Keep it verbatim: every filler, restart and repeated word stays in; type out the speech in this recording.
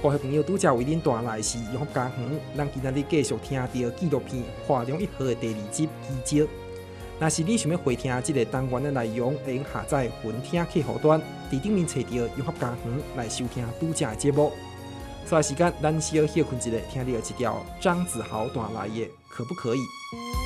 各位朋友，拄则为恁带来是永福家园，咱今仔日继续听到纪录片《华中一号》的第二集《遗迹》。若是你想要回听这个单元的内容，会用下载云听客户端，伫顶面找到永福家园来收听拄则的节目。所以时间，咱需要休困一下，听到一条张子豪带来的《可不可以》。